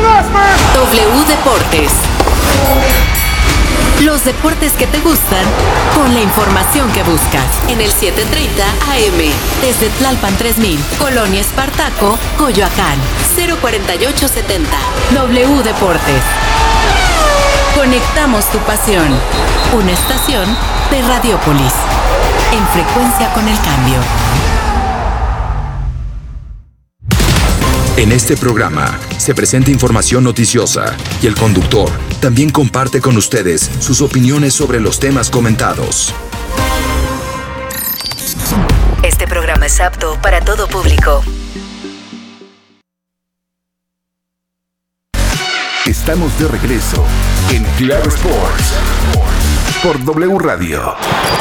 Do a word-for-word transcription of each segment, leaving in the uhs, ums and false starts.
W Deportes. Los deportes que te gustan con la información que buscas en el setecientos treinta A M desde Tlalpan tres mil, Colonia Espartaco, Coyoacán, cero cuarenta y ocho setenta. W Deportes. Conectamos tu pasión. Una estación de Radiopolis. En frecuencia con el cambio. En este programa se presenta información noticiosa y el conductor también comparte con ustedes sus opiniones sobre los temas comentados. Este programa es apto para todo público. Estamos de regreso en Claro Sports por W Radio.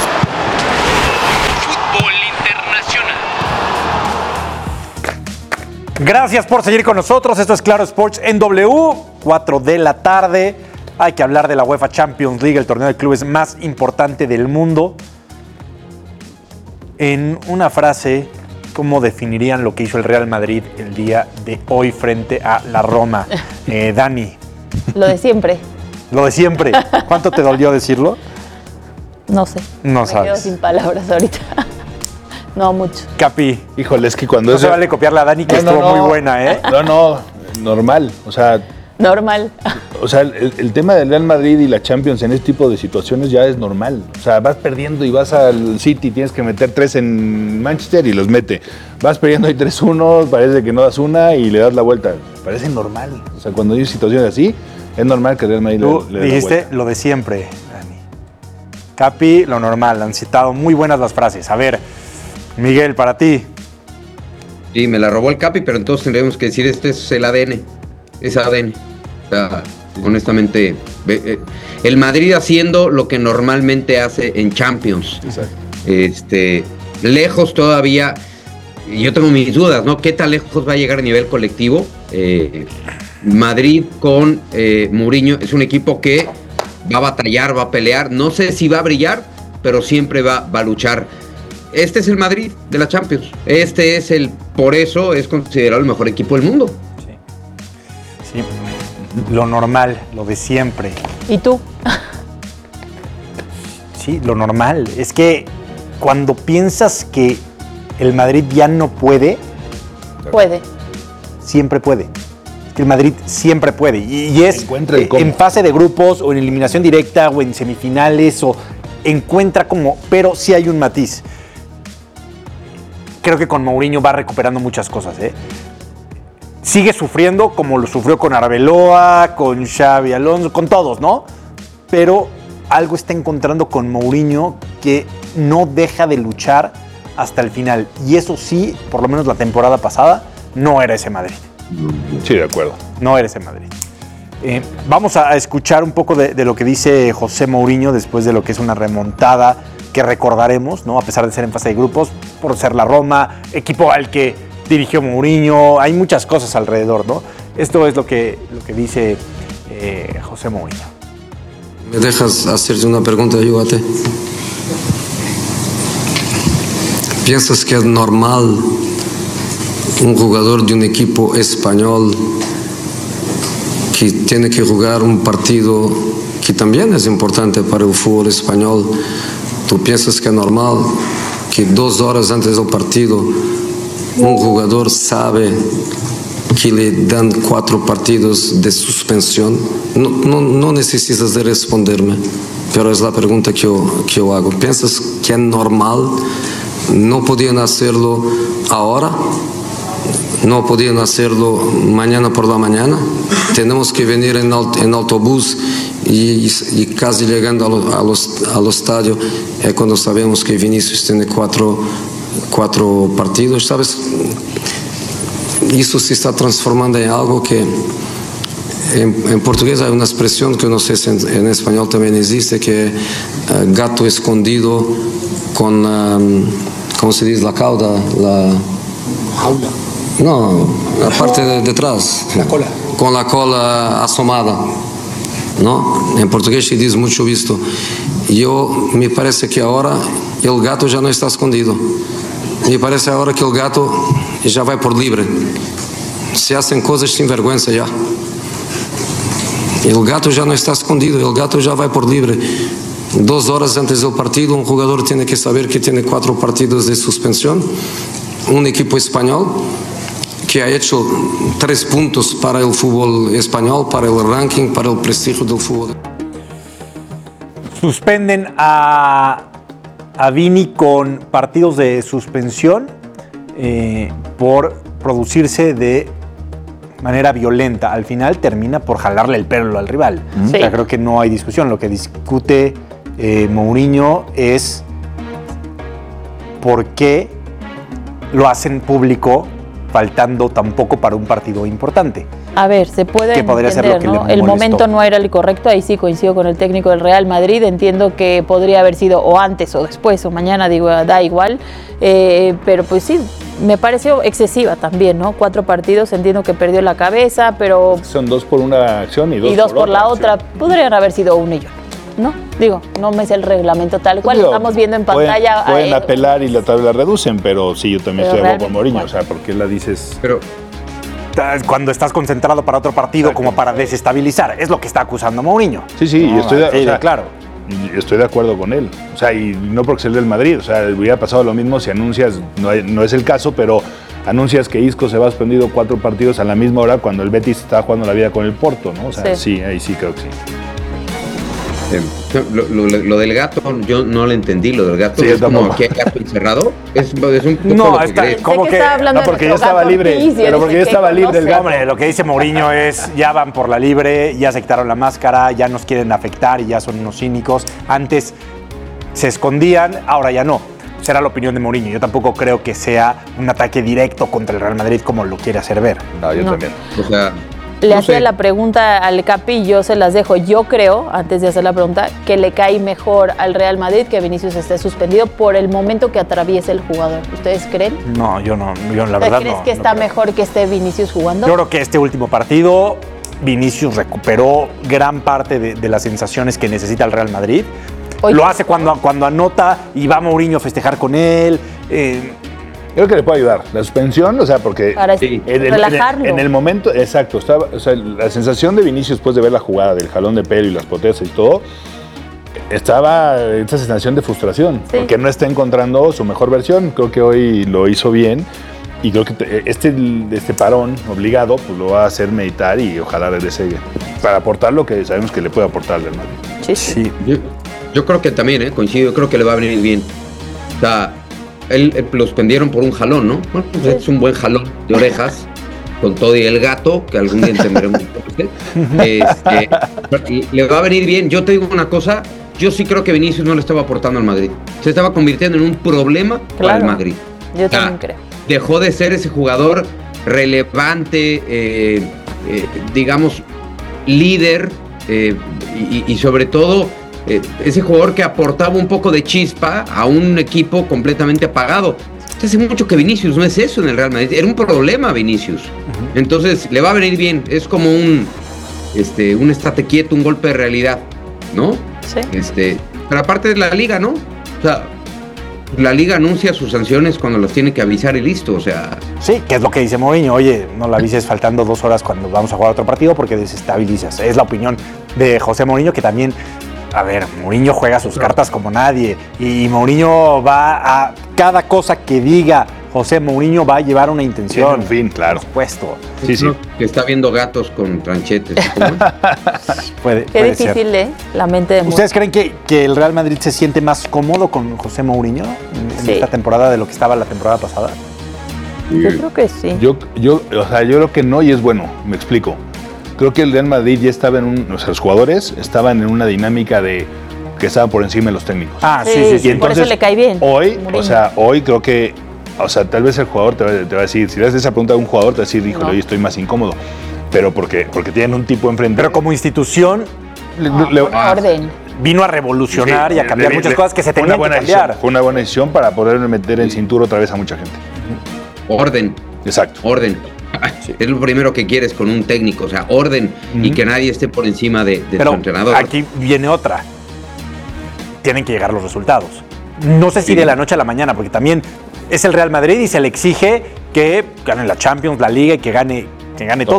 Gracias por seguir con nosotros. Esto es Claro Sports en W, cuatro de la tarde. Hay que hablar de la UEFA Champions League, el torneo de clubes más importante del mundo. En una frase, ¿cómo definirían lo que hizo el Real Madrid el día de hoy frente a la Roma? Eh, Dani. Lo de siempre. Lo de siempre. ¿Cuánto te dolió decirlo? No sé. No Me sabes. quedo sin palabras ahorita. No, mucho. Capi. Híjole, es que cuando No eso... se vale copiarle a Dani, que No, no, estuvo no. muy buena, ¿eh? No, no, normal. O sea, Normal. o sea el, el tema del Real Madrid y la Champions en este tipo de situaciones ya es normal. O sea, vas perdiendo y vas al City, tienes que meter tres en Manchester y los mete. Vas perdiendo y tres uno, parece que no das una y le das la vuelta. Parece normal. O sea, cuando hay situaciones así, es normal que el Real Madrid Tú le, le dé la dijiste vuelta. lo de siempre, Dani. Capi, lo normal. Han citado muy buenas las frases. A ver, Miguel, para ti. Sí, me la robó el Capi, pero entonces tendríamos que decir, este es el A D N. Es A D N. O sea, honestamente, el Madrid haciendo lo que normalmente hace en Champions. Exacto. Este, lejos todavía, yo tengo mis dudas, ¿no? ¿Qué tan lejos va a llegar a nivel colectivo? Eh, Madrid con eh, Mourinho es un equipo que va a batallar, va a pelear. No sé si va a brillar, pero siempre va, va a luchar. Este es el Madrid de la Champions. Este es el, por eso es considerado el mejor equipo del mundo. Sí. Sí. Lo normal, lo de siempre. ¿Y tú? Sí, lo normal. Es que cuando piensas que el Madrid ya no puede, Puede. siempre puede. Es que el Madrid siempre puede. Y, y es Encuentra el eh, cómo. en fase de grupos o en eliminación directa o en semifinales o encuentra como, pero sí hay un matiz. Creo que con Mourinho va recuperando muchas cosas, ¿eh? Sigue sufriendo como lo sufrió con Arbeloa, con Xavi Alonso, con todos, ¿no? Pero algo está encontrando con Mourinho que no deja de luchar hasta el final. Y eso sí, por lo menos la temporada pasada, no era ese Madrid. Sí, de acuerdo. No era ese Madrid. Eh, vamos a escuchar un poco de, de lo que dice José Mourinho después de lo que es una remontada que recordaremos, ¿no? A pesar de ser en fase de grupos, por ser la Roma, equipo al que dirigió Mourinho, hay muchas cosas alrededor, ¿no? Esto es lo que, lo que dice eh, José Mourinho. ¿Me dejas hacerte una pregunta yo a ti? ¿Piensas que es normal un jugador de un equipo español que tiene que jugar un partido que también es importante para el fútbol español? ¿Tú piensas que es normal que dos horas antes del partido un jugador sabe que le dan cuatro partidos de suspensión? No, no, no necesitas de responderme, pero es la pregunta que yo, que yo hago. ¿Piensas que es normal? ¿No podían hacerlo ahora? ¿No podían hacerlo mañana por la mañana? Tenemos que venir en, en autobús y, y casi llegando a lo, a los, al estadio es cuando sabemos que Vinicius tiene cuatro, cuatro partidos, ¿sabes? Eso se está transformando en algo que en, en portugués hay una expresión que no sé si en, en español también existe, que es uh, gato escondido con, um, ¿cómo se dice? La cauda, la... Jaula. No, la parte de detrás. La cola. Con la cola asomada, ¿no? En portugués se dice mucho esto. Yo, me parece que ahora el gato ya no está escondido. Me parece ahora que el gato ya va por libre. Se hacen cosas sin vergüenza ya. El gato ya no está escondido, el gato ya va por libre. Dos horas antes del partido, un jugador tiene que saber que tiene cuatro partidos de suspensión. Un equipo español que ha hecho tres puntos para el fútbol español, para el ranking, para el prestigio del fútbol. Suspenden a, a Vini con partidos de suspensión eh, por producirse de manera violenta. Al final termina por jalarle el pelo al rival. Sí. O sea, creo que no hay discusión. Lo que discute eh, Mourinho es por qué lo hacen público faltando tampoco para un partido importante. A ver, se puede que podría entender, ser lo que ¿no? le El molestó. momento no era el correcto, ahí sí coincido con el técnico del Real Madrid, entiendo que podría haber sido o antes o después o mañana, digo, da igual, eh, pero pues sí, me pareció excesiva también, ¿no? Cuatro partidos, entiendo que perdió la cabeza, pero... Son dos por una acción y dos, y dos por, por la otra, acción. Podrían haber sido uno y yo, ¿no? Digo, no me sé el reglamento tal cual, Digo, estamos viendo en pueden, pantalla... Pueden eh, apelar y la tabla reducen, pero sí, yo también Pero estoy de acuerdo con realmente, Mourinho, o sea, ¿por qué la dices? Pero Cuando estás concentrado para otro partido, Exacto. como para desestabilizar. Es lo que está acusando Mourinho. Sí, sí, No, y estoy de, sí, o sea, claro. Estoy de acuerdo con él. O sea, y no porque sea el del Madrid. O sea, hubiera pasado lo mismo si anuncias, no, hay- no es el caso, pero anuncias que Isco se va suspendido cuatro partidos a la misma hora cuando el Betis está jugando la vida con el Porto, ¿no? O sea, sí, Sí. ahí sí creo que sí. Eh, lo, lo- lo del gato, yo no lo entendí, lo del gato. Sí, yo es como tampoco. que hay gato encerrado. Es, es un poco No, lo que está- crees. ¿cómo Sé que- estaba hablando no, de porque nuestro ya estaba gato libre, Ortiz, y pero dice porque ya que estaba libre el conoce. gato. Hombre, lo que dice Mourinho es, ya van por la libre, ya se quitaron la máscara, ya nos quieren afectar y ya son unos cínicos. Antes se escondían, ahora ya no. Será la opinión de Mourinho. Yo tampoco creo que sea un ataque directo contra el Real Madrid como lo quiere hacer ver. No, yo No. también. O sea, Le no hacía sé. la pregunta al Capi y yo se las dejo. Yo creo, antes de hacer la pregunta, que le cae mejor al Real Madrid que Vinicius esté suspendido por el momento que atraviesa el jugador. ¿Ustedes creen? No, yo no, yo la verdad ¿Crees no. que no está creo. mejor que esté Vinicius jugando? Yo creo que este último partido, Vinicius recuperó gran parte de, de las sensaciones que necesita el Real Madrid. Oye. Lo hace cuando, cuando anota y va Mourinho a festejar con él. Eh, Creo que le puede ayudar. La suspensión, o sea, porque Para Sí. en, el- en el- relajarlo. en el momento, exacto, estaba, o sea, la sensación de Vinicius después de ver la jugada del jalón de pelo y las protestas y todo, estaba esa sensación de frustración, Sí. porque no está encontrando su mejor versión. Creo que hoy lo hizo bien y creo que te- este, este parón obligado pues lo va a hacer meditar y ojalá regrese para aportar lo que sabemos que le puede aportar al Real Madrid. Sí, sí. sí. Yo, yo creo que también, ¿eh? Coincido, yo creo que le va a venir bien. O sea, él, él lo suspendieron por un jalón, ¿no? Bueno, pues es un buen jalón de orejas, con todo y el gato, que algún día entenderemos por qué. Este, le va a venir bien. Yo te digo una cosa, yo sí creo que Vinicius no le estaba aportando al Madrid. Se estaba convirtiendo en un problema para el Claro. Madrid. Yo O sea, también creo. Dejó de ser ese jugador relevante, eh, eh, digamos, líder eh, y, y sobre todo eh, ese jugador que aportaba un poco de chispa a un equipo completamente apagado. Hace mucho que Vinicius no es eso en el Real Madrid. Era un problema Vinicius. Entonces le va a venir bien. Es como un, este, un estate quieto, un golpe de realidad, ¿no? Sí. Este, pero aparte de la liga, ¿no? O sea, la liga anuncia sus sanciones cuando las tiene que avisar y listo. O sea, Sí, que es lo que dice Mourinho. Oye, no la avises faltando dos horas cuando vamos a jugar otro partido porque desestabilizas. Es la opinión de José Mourinho, que también, a ver, Mourinho juega sus cartas como nadie. Y Mourinho va a... Cada cosa que diga José Mourinho va a llevar una intención. En fin, claro. Por supuesto. Sí, sí. que está viendo gatos con tranchetes. ¿cómo? Puede, Qué puede ser. difícil, ¿eh? La mente de Mourinho. ¿Ustedes creen que, que el Real Madrid se siente más cómodo con José Mourinho en, en Sí. esta temporada de lo que estaba la temporada pasada? Yo creo que sí. Yo, yo, o sea, yo creo que no y es bueno, me explico. Creo que el Real Madrid ya estaba en un, o sea, los jugadores estaban en una dinámica de que estaban por encima de los técnicos. Ah, sí, Sí, sí, sí. Y por eso le cae bien. Hoy, Mourinho. o sea, hoy creo que, o sea, tal vez el jugador te va, te va a decir, si le haces esa pregunta a un jugador, te va a decir, híjole, No. hoy estoy más incómodo. Pero porque, porque tienen un tipo enfrente. Pero como institución Le- No, le- por orden. vino a revolucionar Sí, y a cambiar le- muchas le- cosas que se fue tenían una buena que cambiar. decisión, fue una buena decisión para poder meter en cintura otra vez a mucha gente. Orden, Exacto. orden. Es lo primero que quieres con un técnico, o sea, orden y que nadie esté por encima de, de Pero su entrenador. aquí viene otra. Tienen que llegar los resultados. No sé si Sí. de la noche a la mañana, porque también es el Real Madrid y se le exige que gane la Champions, la Liga y que gane, que gane todo.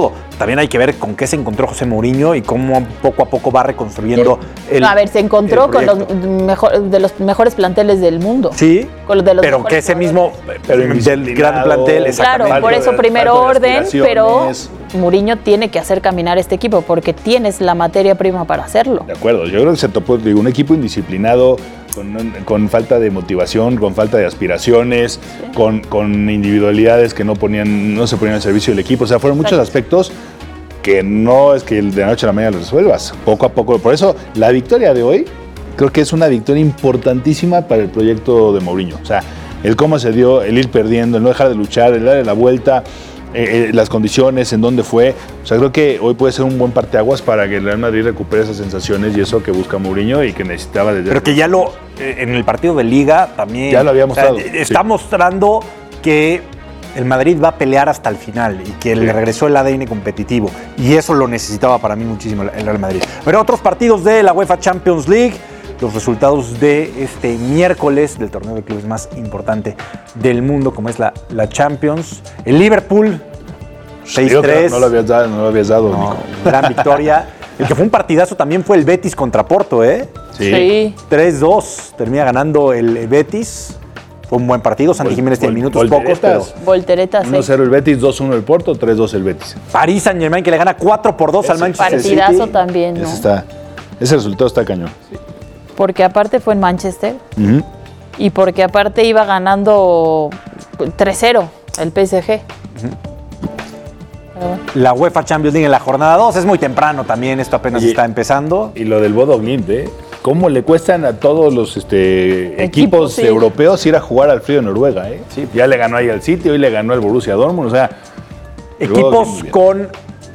también hay que ver con qué se encontró José Mourinho y cómo poco a poco va reconstruyendo el A ver, se encontró el con los proyecto. mejor, de los mejores planteles del mundo. Sí, con los de los pero mejores que ese jugadores. mismo Pero del indisciplinado. gran plantel, exactamente. Claro, por Falta eso de- primero falta de orden, pero aspiraciones. Mourinho tiene que hacer caminar este equipo porque tienes la materia prima para hacerlo. De acuerdo, yo creo que se topó, digo, un equipo indisciplinado, con, con falta de motivación, con falta de aspiraciones, con, con individualidades que no ponían, no se ponían al servicio del equipo. O sea, fueron muchos Exacto. aspectos que no es que de la noche a la mañana los resuelvas. Poco a poco. Por eso, la victoria de hoy creo que es una victoria importantísima para el proyecto de Mourinho. O sea, el cómo se dio, el ir perdiendo, el no dejar de luchar, el darle la vuelta, eh, eh, las condiciones, en dónde fue. O sea, creo que hoy puede ser un buen parteaguas para que el Real Madrid recupere esas sensaciones y eso que busca Mourinho y que necesitaba desde... Pero que ya lo, eh, en el partido de Liga también... Ya lo había mostrado, eh, Está sí. mostrando que el Madrid va a pelear hasta el final y que le regresó el A D N competitivo. Y eso lo necesitaba para mí muchísimo el Real Madrid. Pero otros partidos de la UEFA Champions League, los resultados de este miércoles del torneo de clubes más importante del mundo, como es la, la Champions. El Liverpool, seis Digo que tres. No lo habías dado, no lo habías dado, No, Nico. gran victoria. El que fue un partidazo también fue el Betis contra Porto, ¿eh? Sí. tres dos, termina ganando el Betis. Fue un buen partido. Santi Vol- Jiménez tiene vol- minutos pocos, pero volteretas. Voltereta, sí. uno cero el Betis, dos uno el Porto, tres dos el Betis. París Saint-Germain que le gana cuatro por dos al Manchester Partidazo City. también, ¿no? Ese, está, ese resultado está cañón. Porque aparte fue en Manchester Ujú. y porque aparte iba ganando tres cero el P S G. Pero bueno. La UEFA Champions League en la jornada dos. Es muy temprano también, esto apenas Oye, está empezando. Y lo del Bodo Glimt, ¿eh? ¿Cómo le cuestan a todos los este, Equipos, equipos sí. europeos ir a jugar al frío de Noruega, ¿eh? Sí. Ya le ganó ahí al City, hoy le ganó al Borussia Dortmund, o sea... el Bodo Glimt Equipos muy bien. con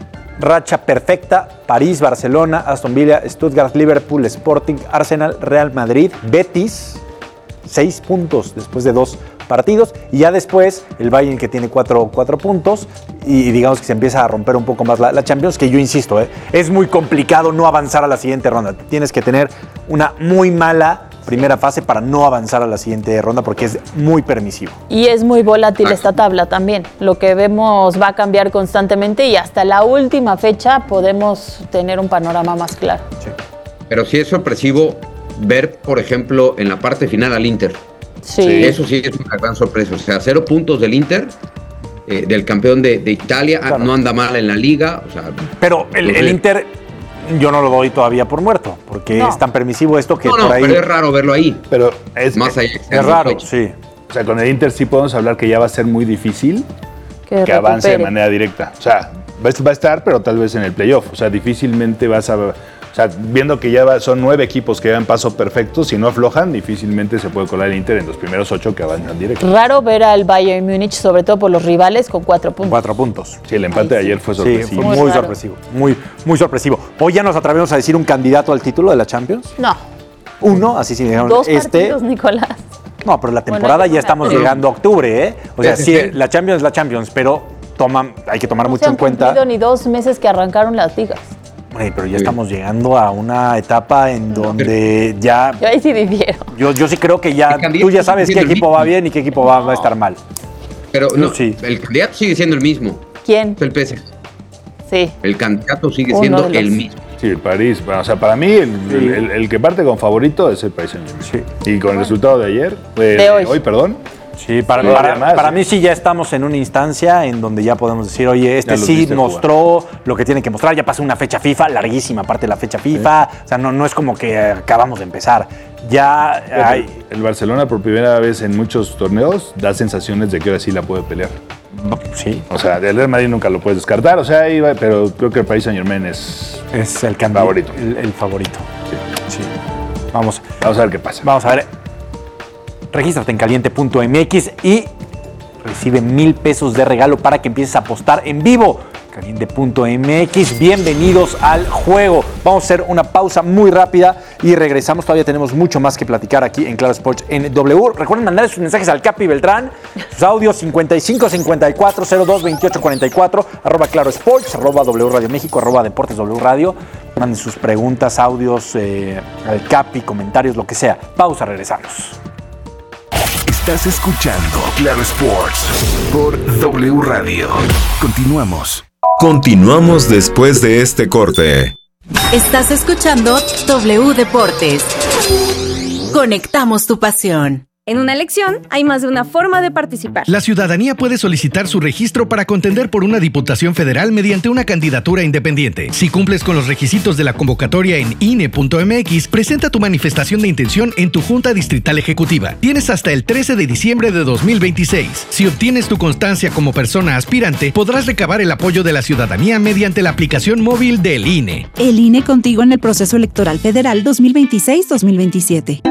racha perfecta: París, Barcelona, Aston Villa, Stuttgart, Liverpool, Sporting, Arsenal, Real Madrid, Betis. Seis puntos después de dos partidos. Y ya después el Bayern, que tiene cuatro, cuatro puntos. Y, y digamos que se empieza a romper un poco más la, la Champions, que yo insisto, ¿eh? Es muy complicado no avanzar a la siguiente ronda. Tienes que tener una muy mala primera fase para no avanzar a la siguiente ronda, porque es muy permisivo. Y es muy volátil esta tabla también. Lo que vemos va a cambiar constantemente y hasta la última fecha podemos tener un panorama más claro. Sí. Pero sí es sorpresivo ver, por ejemplo, en la parte final al Inter. Sí. Eso sí es una gran sorpresa. O sea, cero puntos del Inter, eh, del campeón de, de Italia. Claro. No anda mal en la liga. O sea, Pero el, el Entonces- Inter, yo no lo doy todavía por muerto, porque No. es tan permisivo esto que no, no, por ahí pero es raro verlo ahí. Pero es, Más allá. es raro, sí. O sea, con el Inter sí podemos hablar que ya va a ser muy difícil Que, que avance de recupere. manera directa. O sea, va a- va a estar, pero tal vez en el playoff. O sea, difícilmente vas a... O sea, viendo que ya va- son nueve equipos que dan paso perfecto, si no aflojan, difícilmente se puede colar el Inter en los primeros ocho que avanzan directo. Raro ver al Bayern Múnich, sobre todo por los rivales, con cuatro puntos. Cuatro puntos. Sí, el empate de Ay, sí. ayer fue Sí, sorpresivo. fue Muy muy, raro. sorpresivo. Muy, muy sorpresivo. Hoy ya nos atrevemos a decir un candidato al título de la Champions. No, Uno, así sí dijeron. dos este. partidos, Nicolás. No, pero la Bueno, temporada hay que ya estamos ponerlo. llegando a octubre, ¿eh? O sea, Sí, sí, sí, sí. la Champions es la Champions, pero toman, hay que tomar No se mucho han en cuenta. cumplido ni dos meses que arrancaron las ligas. Ay, pero ya Sí. estamos llegando a una etapa en donde ya. Yo ahí sí difiero. Yo, yo sí creo que ya El candidato tú ya sigue sabes qué siendo el equipo va mismo. bien y qué equipo va, va a estar mal. Pero no, Sí. el candidato sigue siendo el mismo. ¿Quién? Es el P S G. Sí. El candidato sigue Uno siendo de los- el mismo. Sí, el París. Bueno, o sea, para mí el, Sí. el- el- el que parte con favorito es el Paris Saint-Germain. Sí. Y con el resultado de ayer, eh, De hoy. hoy, perdón, Sí, para, Todavía para, más, para ¿eh? mí sí ya estamos en una instancia en donde ya podemos decir, oye, este Ya los sí viste mostró lo que tiene que mostrar, ya pasó una fecha FIFA, larguísima aparte de la fecha FIFA, o sea, no, no es como que acabamos de empezar. Ya hay... el Barcelona por primera vez en muchos torneos da sensaciones de que ahora sí la puede pelear. Sí, O sea, del Real Madrid nunca lo puedes descartar, o sea, ahí va, pero creo que el Paris Saint-Germain es... es el candidato. Favorito. El, el favorito. Sí. Vamos, Vamos a ver qué pasa. vamos a ver. Regístrate en caliente punto m x y recibe mil pesos de regalo para que empieces a apostar en vivo. caliente punto m x, bienvenidos al juego. Vamos a hacer una pausa muy rápida y regresamos. Todavía tenemos mucho más que platicar aquí en Claro Sports en W. Recuerden mandar sus mensajes al Capi Beltrán, sus audios cincuenta y cinco cincuenta y cuatro cero dos veintiocho cuarenta y cuatro, arroba Claro Sports, arroba W Radio México, arroba Deportes W Radio. Manden sus preguntas, audios eh, al Capi, comentarios, lo que sea. Pausa, regresamos. Estás escuchando Claro Sports por W Radio. Continuamos. Continuamos después de este corte. Estás escuchando W Deportes. Conectamos tu pasión. En una elección hay más de una forma de participar. La ciudadanía puede solicitar su registro para contender por una diputación federal mediante una candidatura independiente. Si cumples con los requisitos de la convocatoria en I N E punto M X, presenta tu manifestación de intención en tu Junta Distrital Ejecutiva. Tienes hasta el trece de diciembre de dos mil veintiséis. Si obtienes tu constancia como persona aspirante, podrás recabar el apoyo de la ciudadanía mediante la aplicación móvil del I N E. El I N E contigo en el proceso electoral federal dos mil veintiséis dos mil veintisiete.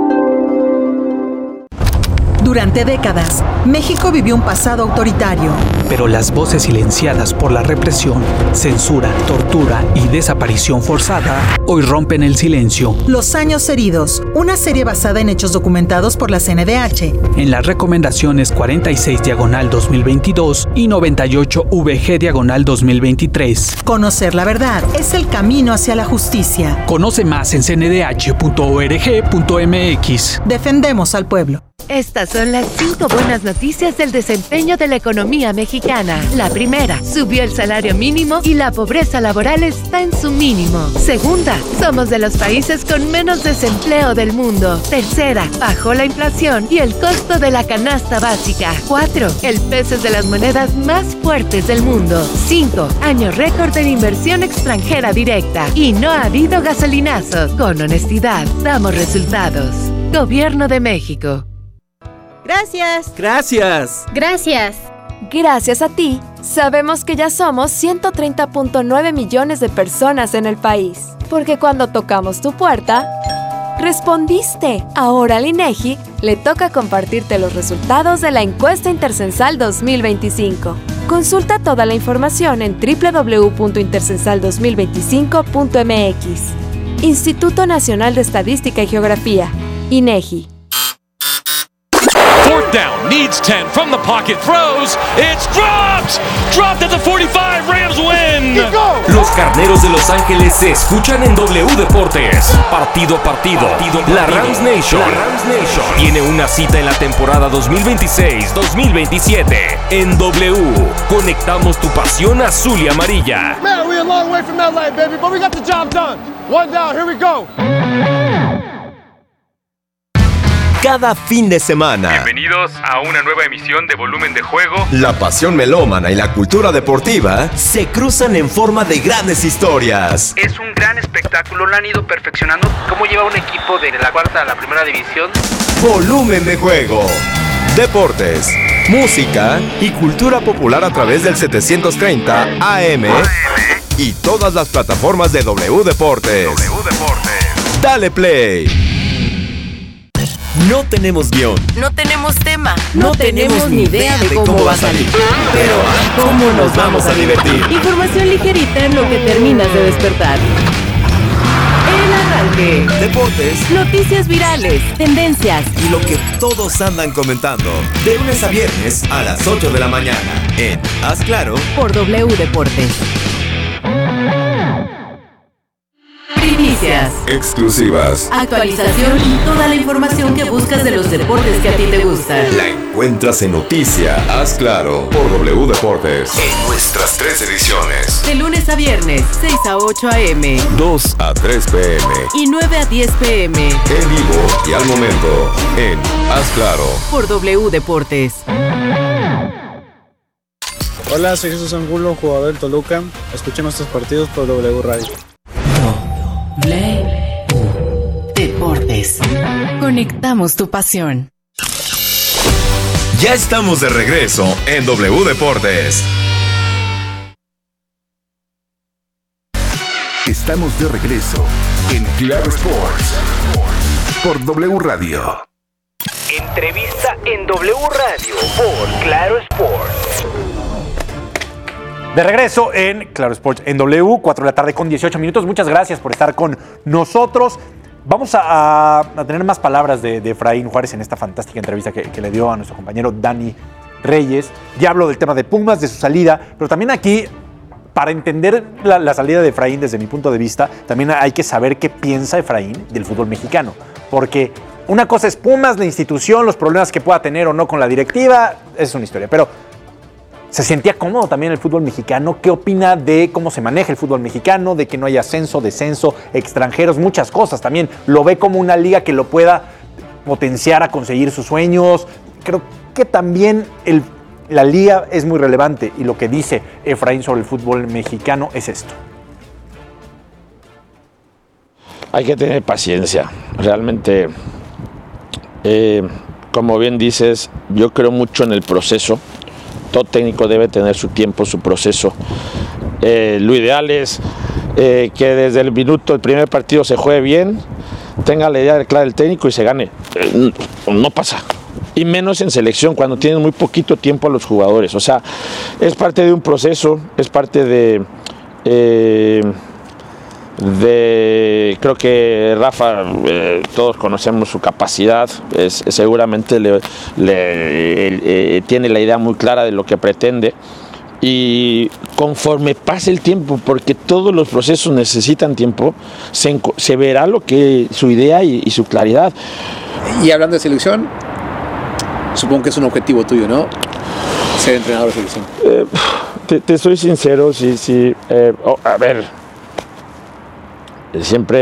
Durante décadas, México vivió un pasado autoritario. Pero las voces silenciadas por la represión, censura, tortura y desaparición forzada hoy rompen el silencio. Los años heridos, una serie basada en hechos documentados por la C N D H. En las recomendaciones cuarenta y seis diagonal dos mil veintidós y noventa y ocho V G diagonal dos mil veintitrés. Conocer la verdad es el camino hacia la justicia. Conoce más en c n d h punto org punto m x. Defendemos al pueblo. Estas son las cinco buenas noticias del desempeño de la economía mexicana. La primera, subió el salario mínimo y la pobreza laboral está en su mínimo. Segunda, somos de los países con menos desempleo del mundo. Tercera, bajó la inflación y el costo de la canasta básica. Cuatro, el peso es de las monedas más fuertes del mundo. Cinco, año récord en inversión extranjera directa. Y no ha habido gasolinazos. Con honestidad, damos resultados. Gobierno de México. Gracias. Gracias. Gracias. Gracias a ti, sabemos que ya somos ciento treinta punto nueve millones de personas en el país. Porque cuando tocamos tu puerta, respondiste. Ahora al INEGI le toca compartirte los resultados de la encuesta Intercensal dos mil veinticinco. Consulta toda la información en w w w punto intercensal dos mil veinticinco punto m x. Instituto Nacional de Estadística y Geografía, INEGI. Fourth down, needs ten, from the pocket, throws, it's dropped! Dropped at the forty-five, Rams win! Los Carneros de Los Ángeles se escuchan en W Deportes. Partido a partido, partido, partido. La Rams Nation, la Rams Nation tiene una cita en la temporada dos mil veintiséis dos mil veintisiete. En W, conectamos tu pasión azul y amarilla. Man, we're a long way from L A, baby, but we got the job done. One down, here we go. Cada fin de semana. Bienvenidos a una nueva emisión de Volumen de Juego. La pasión melómana y la cultura deportiva se cruzan en forma de grandes historias. Es un gran espectáculo, lo han ido perfeccionando. ¿Cómo lleva un equipo de la cuarta a la primera división? Volumen de Juego. Deportes, música y cultura popular a través del setecientos treinta A M y todas las plataformas de W Deportes. W Deportes. Dale play. No tenemos guión. No tenemos tema. No, no tenemos ni idea de cómo, cómo va a salir. Pero ¿cómo nos vamos a divertir? Información ligerita en lo que terminas de despertar. El arranque. Deportes. Noticias virales. Tendencias. Y lo que todos andan comentando. De lunes a viernes a las ocho de la mañana. En Haz Claro. Por W Deportes. Primicias. Exclusivas. Actualización y toda la información que buscas de los deportes que a ti te gustan. La encuentras en Noticia. Haz Claro. Por W Deportes. En nuestras tres ediciones. De lunes a viernes, seis a ocho a eme. dos a tres pe eme. Y nueve a diez pe eme. En vivo y al momento. En Haz Claro. Por W Deportes. Hola, soy Jesús Angulo, jugador del Toluca. Escuchen nuestros partidos por W Radio. W Deportes. Conectamos tu pasión. Ya estamos de regreso en W Deportes. Estamos de regreso en Claro Sports por W Radio. Entrevista en W Radio por Claro Sports. De regreso en Claro Sports en W, cuatro de la tarde con dieciocho minutos. Muchas gracias por estar con nosotros. Vamos a, a tener más palabras de, de Efraín Juárez en esta fantástica entrevista que, que le dio a nuestro compañero Dani Reyes. Ya habló del tema de Pumas, de su salida, pero también aquí, para entender la, la salida de Efraín desde mi punto de vista, también hay que saber qué piensa Efraín del fútbol mexicano. Porque una cosa es Pumas, la institución, los problemas que pueda tener o no con la directiva, es una historia. Pero ¿Se sentía cómodo también el fútbol mexicano? ¿Qué opina de cómo se maneja el fútbol mexicano? De que no hay ascenso, descenso, extranjeros, muchas cosas también. ¿Lo ve como una liga que lo pueda potenciar a conseguir sus sueños? Creo que también el, la liga es muy relevante y lo que dice Efraín sobre el fútbol mexicano es esto. Hay que tener paciencia. Realmente, eh, como bien dices, yo creo mucho en el proceso. Todo técnico debe tener su tiempo, su proceso. Eh, lo ideal es eh, que desde el minuto, el primer partido se juegue bien, tenga la idea clara del técnico y se gane. Eh, no pasa. Y menos en selección, cuando tienes muy poquito tiempo a los jugadores. O sea, es parte de un proceso, es parte de... Eh, de creo que Rafa, eh, todos conocemos su capacidad, es, seguramente le, le, eh, tiene la idea muy clara de lo que pretende, y conforme pase el tiempo, porque todos los procesos necesitan tiempo, se, se verá lo que su idea y, y su claridad. Y hablando de selección, supongo que es un objetivo tuyo, ¿no? Ser entrenador de selección. Eh, te, te soy sincero, sí, sí. Eh, oh, a ver. Siempre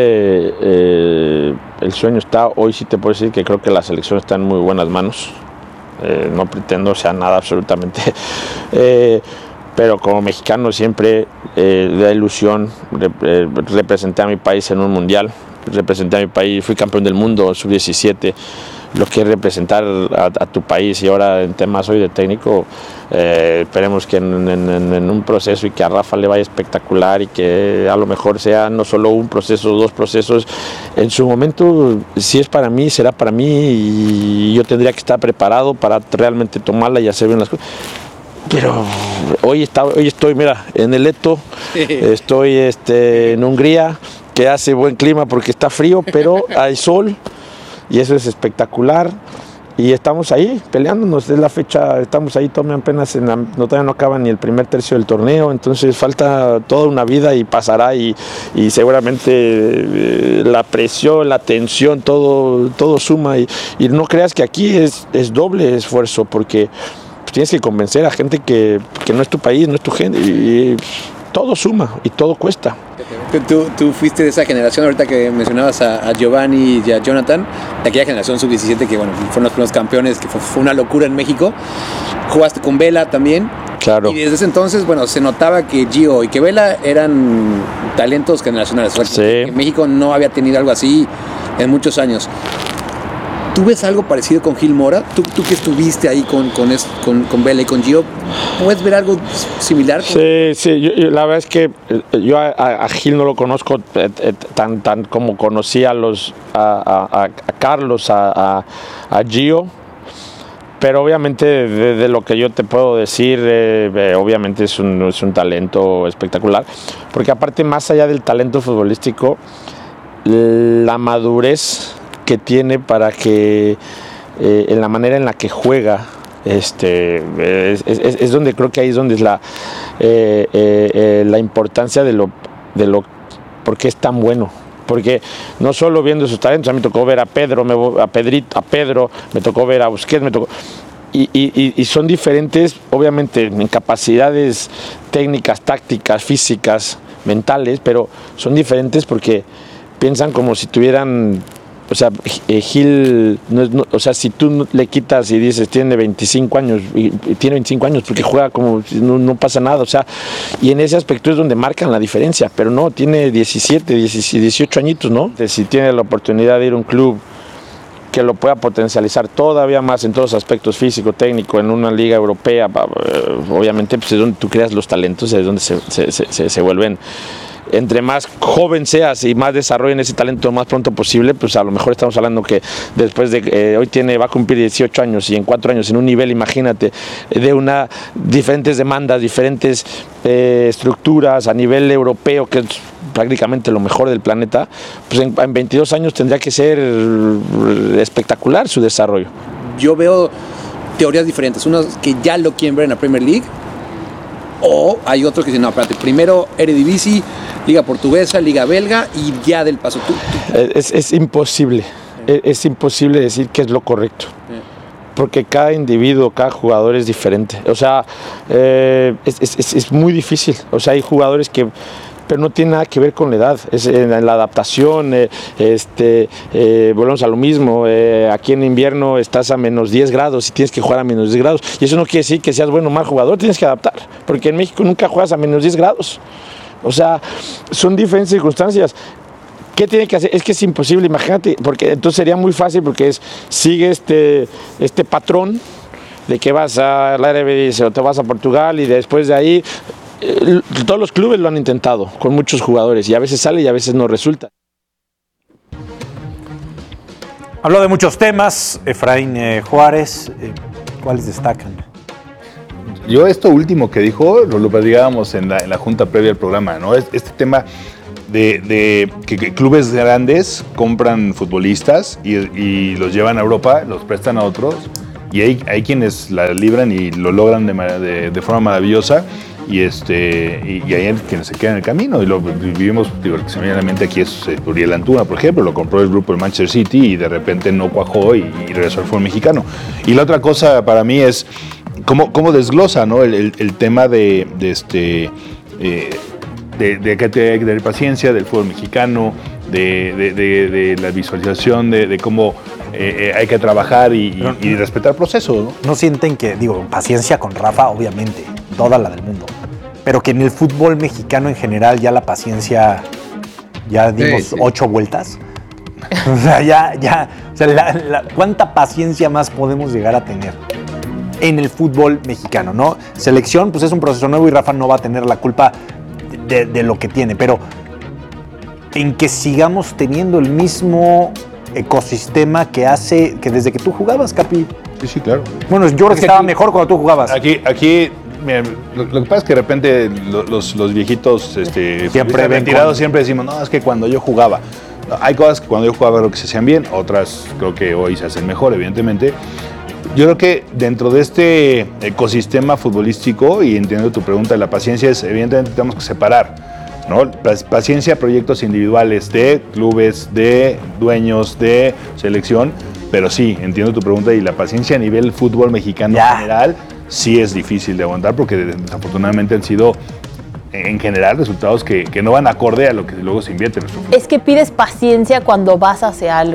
eh, el sueño está, hoy sí te puedo decir que creo que la selección está en muy buenas manos, eh, no pretendo sea nada absolutamente, eh, pero como mexicano siempre eh, da ilusión, rep, eh, representé a mi país en un mundial, representé a mi país, fui campeón del mundo, sub diecisiete, lo que es representar a, a tu país, y ahora en temas hoy de técnico, eh, esperemos que en, en, en un proceso y que a Rafa le vaya espectacular y que a lo mejor sea no solo un proceso, dos procesos. En su momento, si es para mí, será para mí, y yo tendría que estar preparado para realmente tomarla y hacer bien las cosas. Pero hoy, está, hoy estoy, mira, en el Eto, estoy este, en Hungría, que hace buen clima porque está frío, pero hay sol. Y eso es espectacular, y estamos ahí peleándonos, es la fecha, estamos ahí todavía apenas, en la, no, todavía no acaba ni el primer tercio del torneo, entonces falta toda una vida y pasará, y, y seguramente eh, la presión, la tensión, todo, todo suma, y, y no creas que aquí es, es doble esfuerzo, porque tienes que convencer a gente que, que no es tu país, no es tu gente, y, y todo suma y todo cuesta. Tú, tú fuiste de esa generación, ahorita que mencionabas a, a Giovanni y a Jonathan, de aquella generación sub diecisiete que bueno, fueron los primeros campeones, que fue, fue una locura en México. Jugaste con Vela también. Claro. Y desde ese entonces, bueno, se notaba que Gio y que Vela eran talentos generacionales. O sea, sí. que, que México no había tenido algo así en muchos años. ¿Tú ves algo parecido con Gil Mora? ¿Tú, tú que estuviste ahí con, con, con, con Vela y con Gio, ¿puedes ver algo similar? Sí, sí, yo, yo, la verdad es que yo a, a Gil no lo conozco eh, eh, tan, tan como conocí a, los, a, a, a Carlos, a, a, a Gio, pero obviamente de, de lo que yo te puedo decir, eh, eh, obviamente es un, es un talento espectacular, porque aparte más allá del talento futbolístico, la madurez que tiene para que eh, en la manera en la que juega, este es, es, es donde creo que ahí es donde es la eh, eh, eh, la importancia de lo de lo porque es tan bueno, porque no solo viendo sus talentos, a mí me tocó ver a Pedro, me, a Pedrito, a Pedro, me tocó ver a Busquets, me tocó y, y, y son diferentes, obviamente en capacidades técnicas, tácticas, físicas, mentales, pero son diferentes porque piensan como si tuvieran. O sea, Gil, no, no, o sea, si tú le quitas y dices tiene veinticinco años, y, y tiene veinticinco años porque juega como no, no pasa nada, o sea, y en ese aspecto es donde marcan la diferencia, pero no, tiene diecisiete, dieciocho añitos, ¿no? Si tiene la oportunidad de ir a un club que lo pueda potencializar todavía más en todos los aspectos físico, técnico, en una liga europea, obviamente pues es donde tú creas los talentos, es donde se, se, se, se vuelven. Entre más joven seas y más desarrollen ese talento lo más pronto posible, pues a lo mejor estamos hablando que después de eh, hoy tiene va a cumplir dieciocho años y en cuatro años en un nivel, imagínate, de una diferentes demandas, diferentes eh, estructuras a nivel europeo, que es prácticamente lo mejor del planeta, pues en, en veintidós años tendría que ser espectacular su desarrollo. Yo veo teorías diferentes, unos que ya lo quieren ver en la Premier League, o hay otros que dicen, no, espérate, primero Eredivisie, Liga Portuguesa, Liga Belga y ya del paso tú. tú. Es, es imposible, es, es imposible decir que es lo correcto. porque cada individuo, cada jugador es diferente. O sea, eh, es, es, es muy difícil. O sea, hay jugadores que... pero no tiene nada que ver con la edad, es en la adaptación, eh, este, eh, volvemos a lo mismo, eh, aquí en invierno estás a menos diez grados y tienes que jugar a menos diez grados, y eso no quiere decir que seas bueno o mal jugador, tienes que adaptar, porque en México nunca juegas a menos diez grados, o sea, son diferentes circunstancias. ¿Qué tiene que hacer? Es que es imposible, imagínate, porque entonces sería muy fácil, porque es, sigue este, este patrón de que vas a la Eredivisie o te vas a Portugal y después de ahí... Todos los clubes lo han intentado con muchos jugadores y a veces sale y a veces no resulta. Habló de muchos temas, Efraín eh, Juárez, eh, ¿cuáles destacan? Yo esto último que dijo lo, lo platicábamos en la, en la junta previa al programa, ¿no? Este tema de, de que, que clubes grandes compran futbolistas y, y los llevan a Europa, los prestan a otros y hay, hay quienes la libran y lo logran de, de, de forma maravillosa. Y, este, y, y hay quienes se quedan en el camino y lo vivimos, digo, el que se me viene a la mente aquí es Uriel Antuna, por ejemplo, lo compró el grupo del Manchester City y de repente no cuajó y, y regresó al fútbol mexicano. Y la otra cosa para mí es cómo, cómo desglosa, ¿no? el, el, el tema de, de, este, eh, de, de que hay que tener paciencia del fútbol mexicano, de, de, de, de la visualización, de, de cómo eh, eh, hay que trabajar y, y, y respetar el proceso, ¿no? No sienten que, digo, paciencia con Rafa, obviamente, toda la del mundo, pero que en el fútbol mexicano en general ya la paciencia, ya dimos sí, sí. ocho vueltas. O sea, ya, ya, o sea, la, la, ¿cuánta paciencia más podemos llegar a tener en el fútbol mexicano, no? Selección, pues es un proceso nuevo y Rafa no va a tener la culpa de, de lo que tiene, pero en que sigamos teniendo el mismo ecosistema que hace, que desde que tú jugabas, Capi. Sí, sí, claro. Bueno, yo creo que, que estaba aquí, mejor cuando tú jugabas. Aquí, aquí mira, lo, lo que pasa es que de repente los, los viejitos este, siempre retirados con... siempre decimos, no, es que cuando yo jugaba. No, hay cosas que cuando yo jugaba creo que se hacían bien, otras creo que hoy se hacen mejor, evidentemente. Yo creo que dentro de este ecosistema futbolístico, y entiendo tu pregunta, la paciencia es, evidentemente tenemos que separar, ¿no? Paciencia, proyectos individuales de clubes, de dueños, de selección, pero sí, entiendo tu pregunta y la paciencia a nivel fútbol mexicano ya. en general sí es difícil de aguantar porque desafortunadamente han sido en general resultados que, que no van acorde a lo que luego se invierte en nuestro fútbol. Es que pides paciencia cuando vas hacia algo.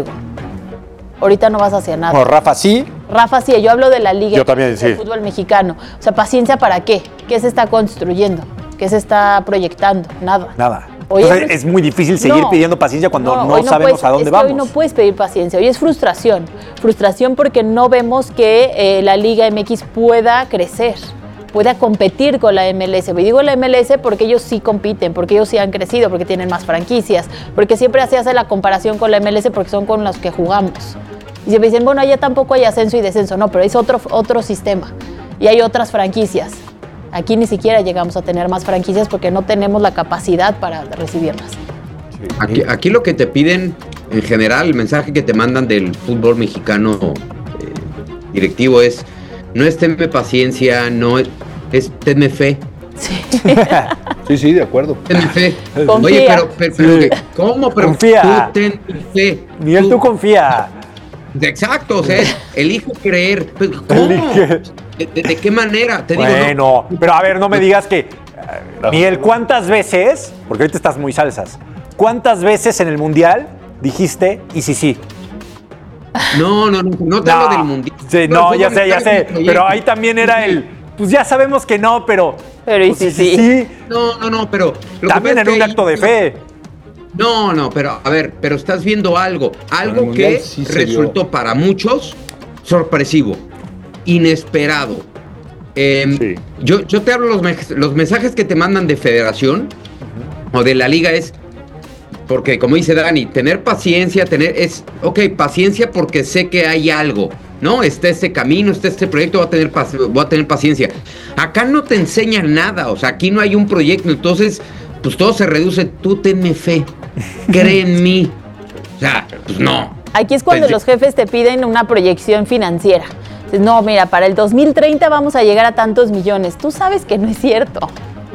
Ahorita no vas hacia nada. No, Rafa sí. Rafa sí, yo hablo de la liga yo también, del sí. fútbol mexicano. O sea, paciencia ¿para qué? ¿Qué se está construyendo? ¿Qué se está proyectando? Nada. Nada. Hoy Entonces, es, es muy difícil seguir no, pidiendo paciencia cuando no, no, no sabemos puedes, a dónde es que vamos. Hoy no puedes pedir paciencia, hoy es frustración. Frustración porque no vemos que eh, la Liga M X pueda crecer, pueda competir con la M L S. Y digo la M L S porque ellos sí compiten, porque ellos sí han crecido, porque tienen más franquicias, porque siempre se hace la comparación con la M L S porque son con los que jugamos. Y siempre dicen, bueno, allá tampoco hay ascenso y descenso. No, pero es otro, otro sistema y hay otras franquicias. Aquí ni siquiera llegamos a tener más franquicias porque no tenemos la capacidad para recibirlas. Aquí, aquí lo que te piden, en general, el mensaje que te mandan del fútbol mexicano eh, directivo es, no es tenme paciencia, no es, es tenme fe. Sí. sí, sí, de acuerdo. Tenme fe. Confía. Oye, pero, pero, pero sí. ¿cómo? Pero confía. Tú ten fe. Miguel, tú, tú confía. Exacto, o sea, elijo creer. ¿Cómo? ¿De, de, de qué manera? Te bueno, digo, no. pero a ver, no me digas que... Uh, Miguel, ¿cuántas veces, porque ahorita estás muy salsas, cuántas veces en el Mundial dijiste y sí, sí? No, no, no, no te no, hablo del Mundial. Sí, no, ya sé, ya sé, pero ahí también era el... Pues ya sabemos que no, pero... Pero y pues, sí, sí, sí. sí. No, no, no, pero... Lo también en un acto de fe. No, no, pero a ver, pero estás viendo algo, algo que sí resultó dio. para muchos sorpresivo, inesperado. Eh, sí. yo, yo te hablo los, los mensajes que te mandan de federación uh-huh. o de la liga es, porque como dice Dani, tener paciencia, tener, es, ok, paciencia porque sé que hay algo, ¿no? Está este camino, está este proyecto, voy a tener, voy a tener paciencia. Acá no te enseñan nada, o sea, aquí no hay un proyecto, entonces... pues todo se reduce, tú tenme fe, cree en mí. O sea, pues no. Aquí es cuando pues, los jefes te piden una proyección financiera. No, mira, para el dos mil treinta vamos a llegar a tantos millones. Tú sabes que no es cierto.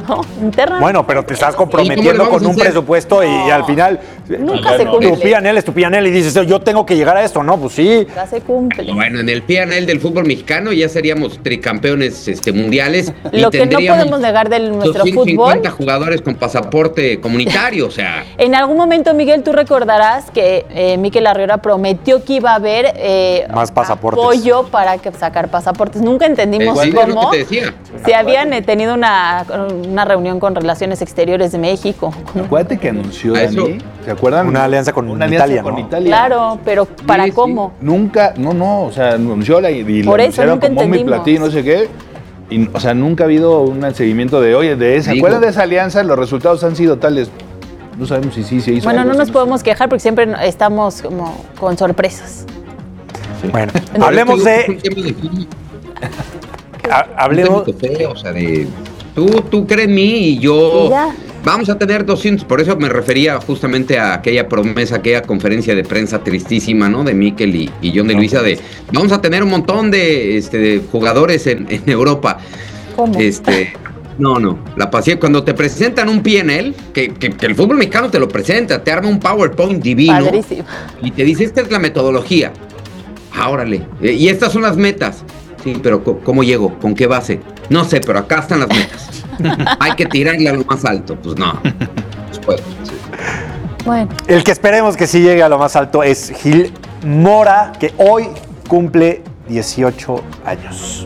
¿no? Internamente. Bueno, pero te estás comprometiendo con un presupuesto y, y al final Nunca se cumple. tu P and L es tu P and L y dices, yo tengo que llegar a esto, ¿no? Pues sí. Ya se cumple. Bueno, en el P and L del fútbol mexicano ya seríamos tricampeones este, mundiales. Lo y que no tendríamos podemos negar de nuestro doscientos cincuenta fútbol. jugadores con pasaporte comunitario, o sea. En algún momento, Miguel, tú recordarás que eh, Mikel Arriola prometió que iba a haber eh, más pasaportes. apoyo para que sacar pasaportes. Nunca entendimos Eh, sí, cómo. es lo que te decía. Si habían eh, tenido una, una reunión con Relaciones Exteriores de México. Acuérdate que anunció, A eso- Dani, ¿se acuerdan? Una alianza con Una alianza Italia, con ¿no? Italia. Claro, pero ¿para cómo? Nunca, no, no, o sea, anunció la, y la Por eso, anunciaron nunca como mi entendimos. platillo, no sé qué. Y, o sea, nunca ha habido un seguimiento de, oye, de esa, ¿se Digo. acuerdan de esa alianza? Los resultados han sido tales. No sabemos si sí se hizo. Bueno, algo no nos así. podemos quejar porque siempre estamos como con sorpresas. Bueno, Pero hablemos es que de... es un tema de fútbol, ha- Hablemos... un tema de fe, o sea, de tú, tú crees en mí y yo Y ya. vamos a tener doscientos, por eso me refería justamente a aquella promesa, aquella conferencia de prensa tristísima, ¿no? De Mikel y, y John de Luisa de vamos a tener un montón de, este, de jugadores en, en Europa. ¿Cómo? Este, no, no, la paciencia, cuando te presentan un P and L, que, que, que el fútbol mexicano te lo presenta, te arma un PowerPoint divino Padrísimo. y te dice, esta es la metodología. Ah, órale, eh, y estas son las metas. Sí, pero co- ¿cómo llego? ¿Con qué base? No sé, pero acá están las metas. Hay que tirarle a lo más alto. Pues no. Pues puedo. Bueno, El que esperemos que sí llegue a lo más alto es Gil Mora, que hoy cumple dieciocho años.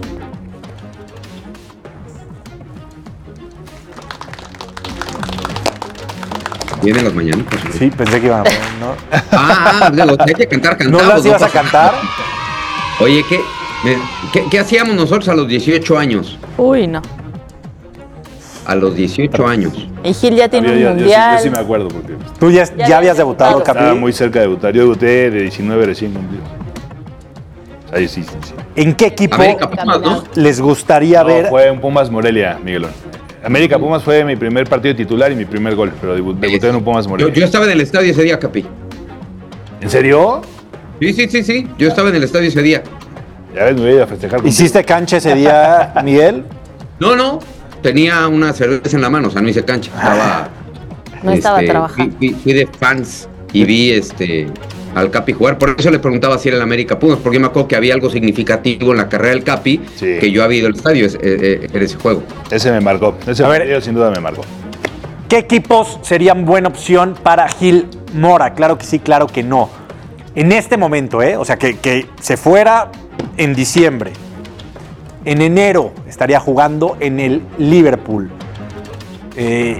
Vienen las mañanas. Pues, Sí, pensé que iban a poner, ¿no? Ah, ah, digo, hay que cantar, ¿No cantamos. las ibas a pasa cantar? nada. Oye, ¿qué, me- qué, qué hacíamos nosotros a los dieciocho años? uy, no. A los dieciocho años. Y Gil ya tiene Yo- un yo- yo sí- mundial. Yo sí me acuerdo porque Tú ya, Ya ya, habías habías debutado, debutado. estaba Capi. muy cerca de debutar. Yo debuté de diecinueve recién cumplidos. Ahí sí, sí, sí. ¿En qué equipo América Pumas, ¿no? les gustaría No, ver? fue en Pumas Morelia, Miguelón. América Pumas fue mi primer partido titular y mi primer gol, pero debu- debuté en un Pumas Yo, Morelia. yo estaba en el estadio ese día, Capi. ¿En serio? Sí, sí, sí, sí. Yo estaba en el estadio ese día. Ya ves, me voy a ir a festejar. contigo. ¿Hiciste cancha ese día, Miguel? No, no. Tenía una cerveza en la mano, o sea, no hice cancha. Estaba. No estaba este, trabajando. Fui, fui- fui de fans y vi este al Capi jugar. Por eso le preguntaba si era el América Pumas, porque yo me acuerdo que había algo significativo en la carrera del Capi, Sí. que yo había ido al estadio ese- eh, eh, en ese juego. Ese me marcó. Ese A ver. partido sin duda me marcó. ¿Qué equipos serían buena opción para Gil Mora? Claro que sí, claro que no. En este momento, ¿eh? O sea, que, que se fuera en diciembre. En enero estaría jugando en el Liverpool. Eh,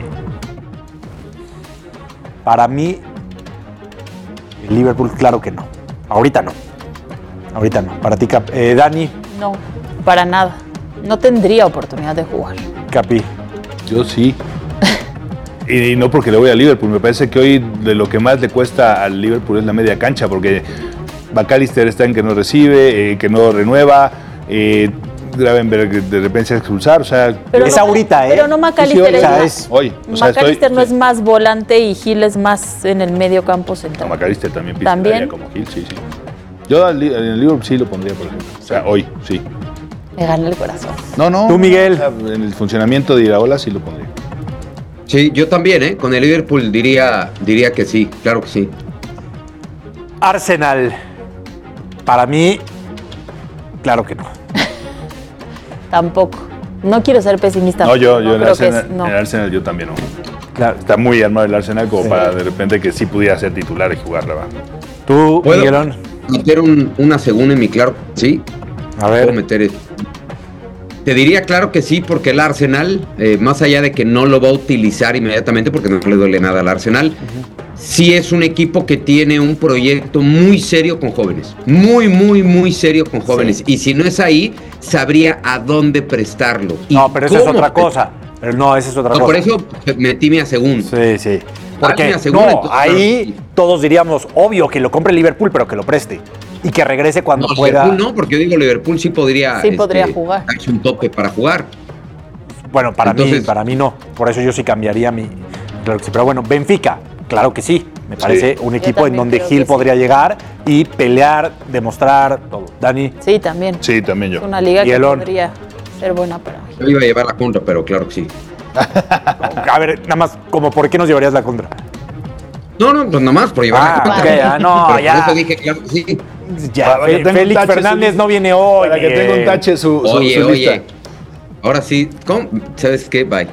para mí, el Liverpool, claro que no. Ahorita no. Ahorita no. Para ti, Cap- eh, Dani, No, para nada. No tendría oportunidad de jugar. Capi. Yo sí. Y, y no porque le voy a Liverpool. Me parece que hoy de lo que más le cuesta al Liverpool es la media cancha, porque McAllister está en que no recibe, eh, que no renueva, eh, Gravenberg de repente se va a expulsar. O sea, Pero es no- ahorita, ¿eh? Pero no McAllister Sí, sí, hoy, es o sea, más- es hoy. O sea, estoy- McAllister no es más volante y Gil es más en el medio campo central. No, McAllister también pisa el ¿También? área como Gil, sí, sí. Yo al Li- en el Liverpool sí lo pondría, por ejemplo. O sea, hoy, sí. Me gana el corazón. No, no. Tú, Miguel. O sea, en el funcionamiento de Iraola sí lo pondría. Sí, yo también, ¿eh? Con el Liverpool diría, diría que sí, claro que sí. Arsenal. Para mí, claro que no. Tampoco. No quiero ser pesimista. No, yo, pero yo en, creo que Arsenal, es- no. en Arsenal yo también no. Claro. Está muy armado el Arsenal como Sí. para de repente que sí pudiera ser titular y jugar, ¿verdad? Tú, ¿Puedo Miguelón. meter un- una segunda en mi claro? Sí. A Puedo ver. meter eso. Te diría claro que sí, porque el Arsenal, eh, más allá de que no lo va a utilizar inmediatamente, porque no le duele nada al Arsenal, sí es un equipo que tiene un proyecto muy serio con jóvenes. Muy, muy, muy serio con jóvenes. Y si no es ahí, sabría a dónde prestarlo. y No, pero esa es cómo otra pre- cosa. Pero no, esa es otra No, cosa. por eso metí mi a segundo. Sí, sí. Dale Porque a segunda, no, entonces, ahí todos diríamos, obvio, que lo compre Liverpool, pero que lo preste. Y que regrese cuando No, pueda. Liverpool no, porque yo digo Liverpool sí podría. Sí podría jugar. darse un tope para jugar. Bueno, para mí, Entonces- para mí no. Por eso yo sí cambiaría mi. Claro que sí. Pero bueno, Benfica, claro que sí. Me parece un Yo equipo en también donde creo Gil que sí. podría llegar y pelear, demostrar todo. Dani. Sí, también. Sí, también yo. Es una liga que Miguelón. podría ser buena para Gil. Yo iba a llevar la contra, pero claro que sí. A ver, nada más, como ¿por qué nos llevarías la contra? No, no, pues nada más por llevar ah, la contra. Okay, ah, no, Pero ya. por eso dije, claro, sí. Ya, Fe, Félix Fernández su, no viene hoy. Para que tenga un tache su, su, oye, su lista. Oye, ahora sí, ¿cómo? ¿Sabes qué? Bye.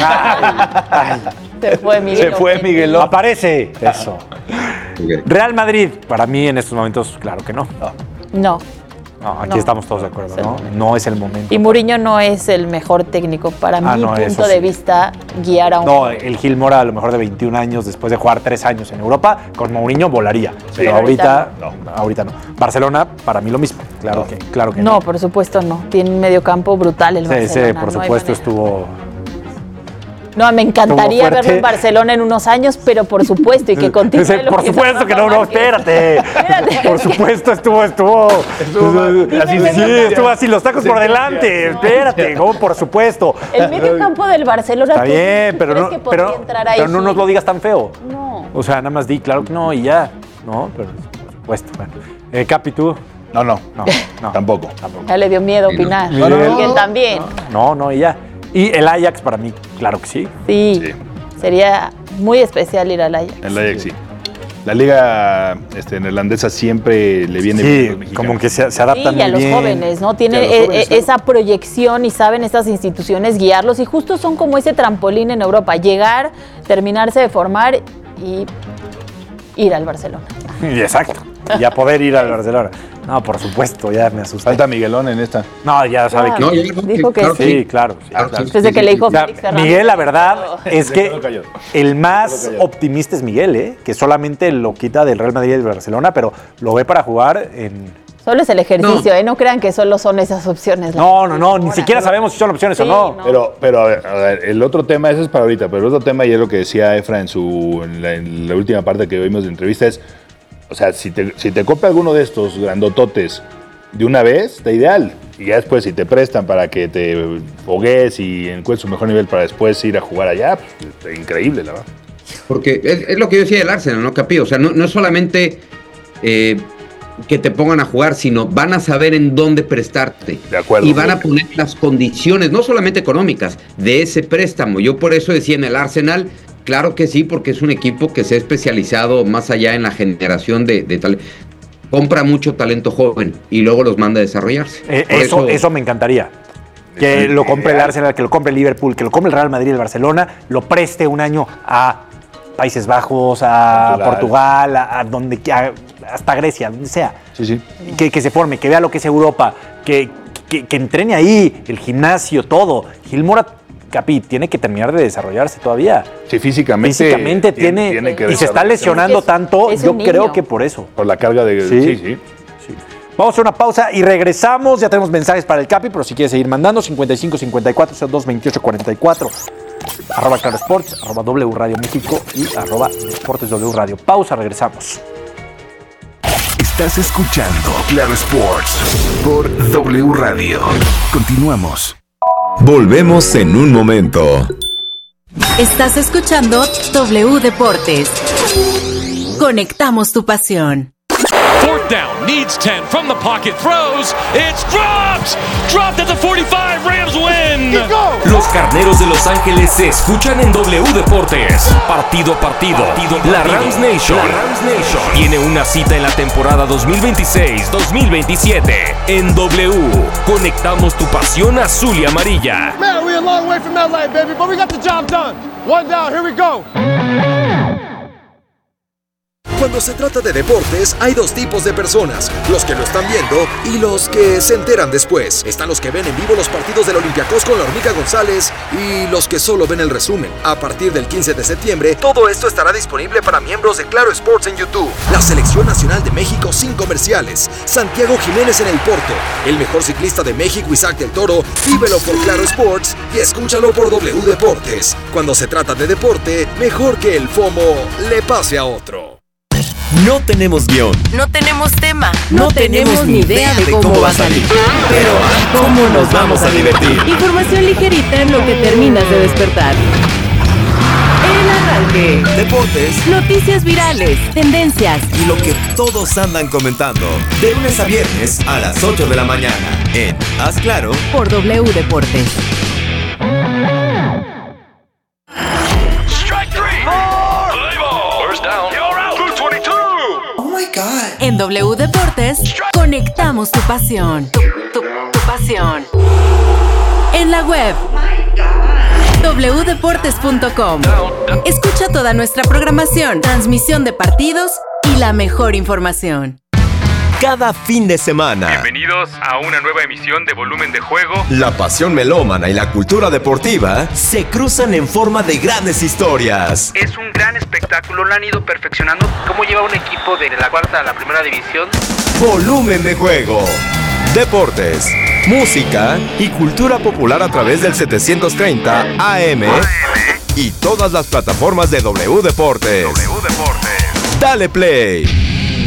Se fue Miguel. Se fue Miguel. Aparece. Eso. Okay. Real Madrid, para mí en estos momentos, claro que no. No. No, aquí no, estamos todos de acuerdo, ¿no? No es el momento. Y Mourinho no es el mejor técnico para ah, mi no, punto de sí. vista guiar a un... No, el Gil Mora a lo mejor de veintiún años, después de jugar tres años en Europa, con Mourinho volaría. Sí, pero ahorita no. no. Ahorita no. Barcelona, para mí lo mismo. Claro, no. que, claro que no. No, por supuesto no. Tiene un mediocampo brutal el sí, Barcelona. Sí, por supuesto no estuvo... No, me encantaría verlo en Barcelona en unos años, pero por supuesto, y que continúe. Sí, por supuesto que no, no, espérate. espérate. Por supuesto, estuvo, estuvo. estuvo así, sí, estuvo así, los tacos por delante. Espérate, no, por supuesto. El medio campo del Barcelona. Está bien, pero no, que pero, entrar ahí, pero no sí? nos lo digas tan feo. No. O sea, nada más di, claro que no, y ya. No, pero por supuesto. Bueno. Eh, Capi, tú. No, no, no, no, tampoco, tampoco. Ya le dio miedo opinar. No, no, no, Miguel también. No, no, y ya. Y el Ajax para mí, claro que sí. Sí, sí. Sería muy especial ir al Ajax. El Ajax, sí. La liga este, neerlandesa siempre le viene sí, bien a los mexicanos. Como que se, se adaptan sí, y a muy los bien. jóvenes, ¿no? Tienen e jóvenes, esa sí. proyección y saben estas instituciones guiarlos y justo son como ese trampolín en Europa, llegar, terminarse de formar y ir al Barcelona. Exacto. Y ya poder ir al Barcelona. No, por supuesto, ya me asusté. Falta Miguelón en esta. No, ya sabe ah, que... No, ya dijo, dijo que, que sí. Sí, claro. Sí, claro. Desde que le dijo Félix Fernández. Miguel, la verdad, es que el más optimista es Miguel, ¿eh? Que solamente lo quita del Real Madrid y del Barcelona, pero lo ve para jugar en... Solo es el ejercicio, no. ¿eh? No crean que solo son esas opciones. No, no, no, ni siquiera sabemos si son opciones sí, o no. no. Pero, pero a ver, a ver, el otro tema, eso es para ahorita, pero el otro tema, y es lo que decía Efra en, su, en, la, en la última parte que vimos de entrevista, es, o sea, si te, si te compra alguno de estos grandototes de una vez, está ideal. Y ya después, si te prestan para que te fogues y encuentres un mejor nivel para después ir a jugar allá, pues, está increíble, la verdad. Porque es, es lo que yo decía del Arsenal, ¿no, Capi? O sea, no, no es solamente... Eh, que te pongan a jugar, sino van a saber en dónde prestarte. De acuerdo. Y van a poner las condiciones, no solamente económicas, de ese préstamo. Yo por eso decía en el Arsenal, claro que sí, porque es un equipo que se ha especializado más allá en la generación de, de talento. Compra mucho talento joven y luego los manda a desarrollarse. Eh, eso, eso, eso me encantaría. Que lo compre el Arsenal, que lo compre el Liverpool, que lo compre el Real Madrid, el Barcelona, lo preste un año a Países Bajos, a Portugal, Portugal a, a donde a, hasta Grecia, donde sea. Sí, sí. Que, que se forme, que vea lo que es Europa, que, que, que entrene ahí, el gimnasio, todo. Gil Mora, Capi, tiene que terminar de desarrollarse todavía. Sí, físicamente. Físicamente tiene, tiene, tiene que y se está lesionando es, tanto, es yo niño. creo que por eso. Por la carga de... Sí, sí, sí. sí. Vamos a hacer una pausa y regresamos. Ya tenemos mensajes para el Capi, pero si quieres seguir mandando, cincuenta y cinco cincuenta y cuatro cero dos veintiocho cuarenta y cuatro. Arroba Claro Sports, arroba W Radio México y arroba Deportes W Radio. Pausa, regresamos. Estás escuchando Claro Sports por W Radio. Continuamos. Volvemos en un momento. Estás escuchando W Deportes. Conectamos tu pasión. Fourth down, needs ten, from the pocket, throws, it's dropped! Dropped at the forty-five, Rams win! Los Carneros de Los Ángeles se escuchan en W Deportes. Partido a partido, partido, la Rams Nation, la Rams Nation tiene una cita en la temporada dos mil veintiséis dos mil veintisiete. En W, conectamos tu pasión azul y amarilla. Man, we're a long way from L A, baby, but we got the job done. One down, here we go. Cuando se trata de deportes, hay dos tipos de personas, los que lo están viendo y los que se enteran después. Están los que ven en vivo los partidos del Olympiacos con la Hormiga González y los que solo ven el resumen. A partir del quince de septiembre, todo esto estará disponible para miembros de Claro Sports en YouTube. La Selección Nacional de México sin comerciales, Santiago Jiménez en el Porto, el mejor ciclista de México Isaac del Toro, vívelo por Claro Sports y escúchalo por W Deportes. Cuando se trata de deporte, mejor que el FOMO le pase a otro. No tenemos guión. No tenemos tema. No, no tenemos, tenemos ni idea de cómo, cómo va a salir. Pero, ¿cómo nos vamos a divertir? Información ligerita en lo que terminas de despertar. El arranque. Deportes. Noticias virales. Tendencias. Y lo que todos andan comentando. De lunes a viernes a las ocho de la mañana. En Haz Claro. Por W Deportes. En W Deportes, conectamos tu pasión. Tu, tu, tu pasión. En la web doble u deportes punto com. Escucha toda nuestra programación, transmisión de partidos y la mejor información. Cada fin de semana. Bienvenidos a una nueva emisión de Volumen de Juego. La pasión melómana y la cultura deportiva se cruzan en forma de grandes historias. Es un gran espectáculo, lo han ido perfeccionando. ¿Cómo lleva un equipo de la cuarta a la primera división? Volumen de Juego. Deportes, música y cultura popular a través del setecientos treinta A M y todas las plataformas de W Deportes. W Deportes. Dale play.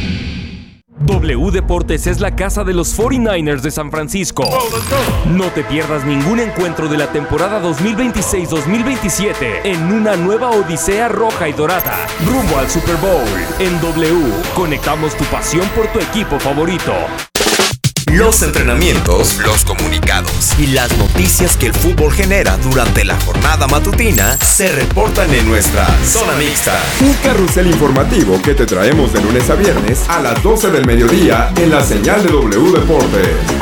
W Deportes es la casa de los cuarenta y nueve ers de San Francisco. No te pierdas ningún encuentro de la temporada dos mil veintiséis dos mil veintisiete en una nueva odisea roja y dorada, rumbo al Super Bowl. En W, conectamos tu pasión por tu equipo favorito. Los entrenamientos, los comunicados y las noticias que el fútbol genera durante la jornada matutina se reportan en nuestra Zona Mixta. Un carrusel informativo que te traemos de lunes a viernes a las doce del mediodía en la señal de W Deportes.